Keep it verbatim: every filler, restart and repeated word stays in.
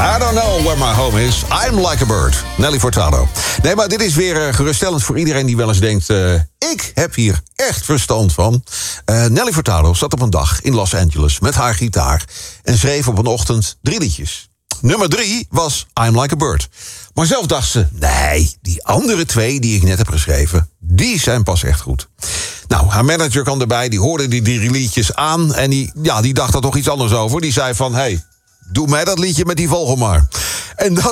I don't know where my home is. I'm like a bird. Nelly Furtado. Nee, maar dit is weer uh, geruststellend voor iedereen die wel eens denkt... Uh, ik heb hier echt verstand van. Uh, Nelly Furtado zat op een dag in Los Angeles met haar gitaar... en schreef op een ochtend drie liedjes. Nummer drie was I'm Like a Bird. Maar zelf dacht ze, nee, die andere twee die ik net heb geschreven... die zijn pas echt goed. Nou, haar manager kwam erbij, die hoorde die drie liedjes aan... en die, ja, die dacht er toch iets anders over. Die zei van, hey, doe mij dat liedje met die vogel maar. En dat